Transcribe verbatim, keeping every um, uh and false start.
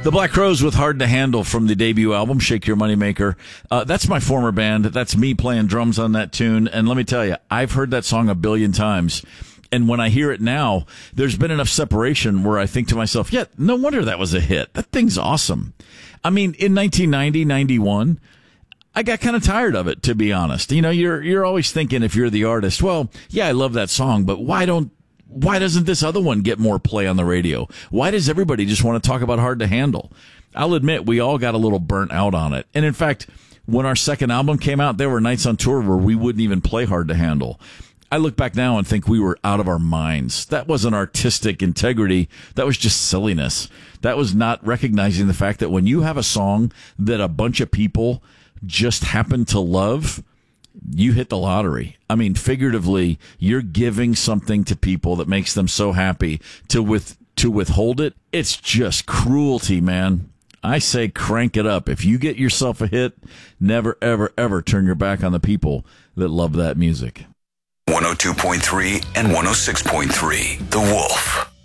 The Black Crowes with Hard to Handle from the debut album, Shake Your Moneymaker. Uh, that's my former band. That's me playing drums on that tune. And let me tell you, I've heard that song a billion times. And when I hear it now, there's been enough separation where I think to myself, yeah, no wonder that was a hit. That thing's awesome. I mean, in nineteen ninety, ninety-one, I got kind of tired of it, to be honest. You know, you're you're always thinking, if you're the artist, well, yeah, I love that song, but why don't Why doesn't this other one get more play on the radio? Why does everybody just want to talk about Hard to Handle? I'll admit, we all got a little burnt out on it. And in fact, when our second album came out, there were nights on tour where we wouldn't even play Hard to Handle. I look back now and think we were out of our minds. That wasn't artistic integrity. That was just silliness. That was not recognizing the fact that when you have a song that a bunch of people just happen to love, you hit the lottery. I mean, figuratively, you're giving something to people that makes them so happy. To with to withhold it, it's just cruelty, man. I say crank it up. If you get yourself a hit, never, ever, ever turn your back on the people that love that music. one oh two point three and one oh six point three, The Wolf.